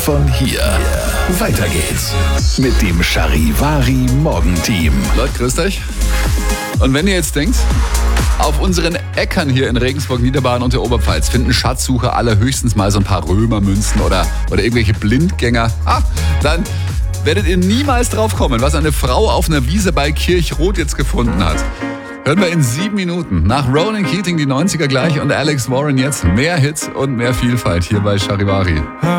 von hier. Weiter geht's mit dem Charivari Morgenteam. Leute, grüßt euch. Und wenn ihr jetzt denkt, auf unseren Äckern hier in Regensburg, Niederbayern und der Oberpfalz finden Schatzsucher allerhöchstens mal so ein paar Römermünzen oder irgendwelche Blindgänger, dann werdet ihr niemals drauf kommen, was eine Frau auf einer Wiese bei Kirchroth jetzt gefunden hat. Hören wir in 7 Minuten. Nach Ronan Keating die 90er gleich und Alex Warren jetzt mehr Hits und mehr Vielfalt hier bei Charivari.